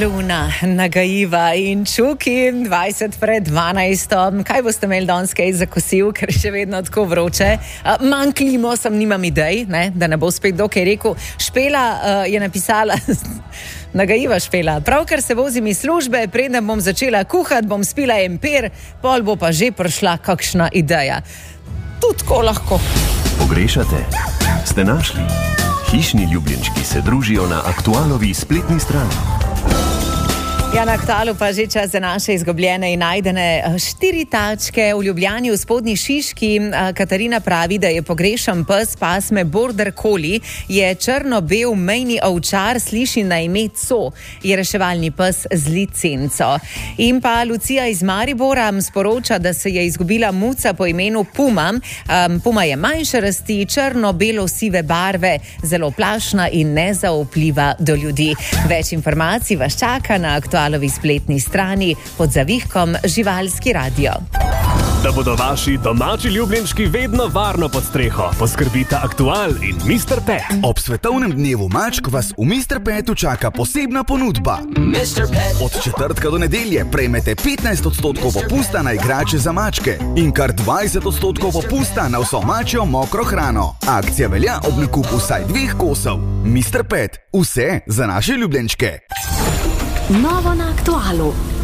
Luna, nagajiva in čuki, 20 pred 12. Kaj boste imeli danes kaj za kosil, ker je še vedno tako vroče? Manj klimo, sem nimam idej, ne? Da ne bo spet dokaj rekel. Špela je napisala, nagajiva Špela, pravkar se vozim iz službe, preden bom začela kuhati, bom spila empir, pol bo pa že prišla kakšna ideja. Tudi tako lahko. Pogrešate? Ste našli? Hišni ljubljenčki se družijo na Aktualovi spletni strani. Ja, na Aktualu pa že čas za naše izgubljene in najdene 4 tačke v Ljubljani v Spodnji Šiški. Katarina pravi, da je pogrešan pes pasme Border Collie, je črno-bel mejni ovčar, sliši na ime Co, je reševalni pes z licenco. In pa Lucija iz Maribora sporoča, da se je izgubila muca po imenu Puma. Puma je manjše rasti, črno-belo-sive barve, zelo plašna in nezaupljiva do ljudi. Več informacij vas čaka na Aktualu spletni strani pod zavihkom Živalski radio. Da bodo vaši domači ljubljenčki vedno varno pod streho, poskrbita Aktual in Mr. Pet. Ob svetovnem dnevu mačk vas v Mr. Petu čaka posebna ponudba. Od četrtka do nedelje prejmete 15% popusta na igrače za mačke in kar 20% popusta na vso mačjo mokro hrano. Akcija velja ob nakupu vsaj 2 kosov. Mr. Pet, vse za naše ljubljenčke. Novo na Aktualu.